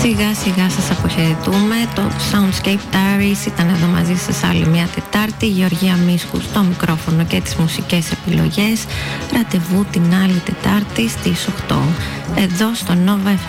Σιγά σιγά σας αποχαιρετούμε. Το Soundscape Diaries ήταν εδώ μαζί σας άλλη μια Τετάρτη. Γεωργία Μίσκου στο μικρόφωνο και τις μουσικές επιλογές. Ραντεβού την άλλη Τετάρτη στις 8 εδώ στο Nova FM.